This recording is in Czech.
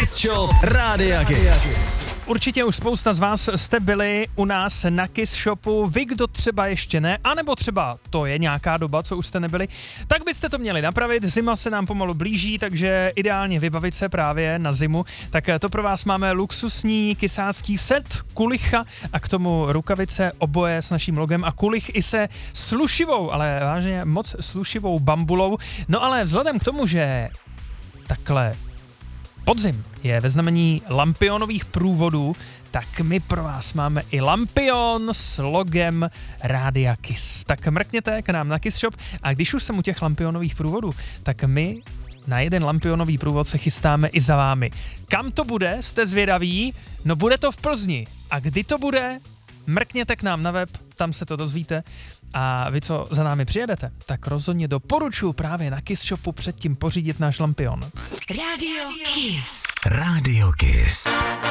Kiss Shop Rádia Kiss. Určitě už spousta z vás jste byli u nás na Kiss Shopu, vy kdo třeba ještě ne, anebo třeba to je nějaká doba, co už jste nebyli, tak byste to měli napravit, zima se nám pomalu blíží, takže ideálně vybavit se právě na zimu, tak to pro vás máme luxusní kysácký set, kulicha a k tomu rukavice, oboje s naším logem a kulich i se slušivou, ale vážně moc slušivou bambulou, no ale vzhledem k tomu, že takhle podzim je ve znamení lampionových průvodů, tak my pro vás máme i lampion s logem Rádia Kiss. Tak mrkněte k nám na Kiss Shop a když už jsem u těch lampionových průvodů, tak my na jeden lampionový průvod se chystáme i za vámi. Kam to bude? Jste zvědaví? No bude to v Plzni. A kdy to bude? Mrkněte k nám na web, tam se to dozvíte. A vy, co za námi přijedete, tak rozhodně doporučuji právě na Kiss Shopu předtím pořídit náš lampion. Rádio Kiss. Rádio Kiss.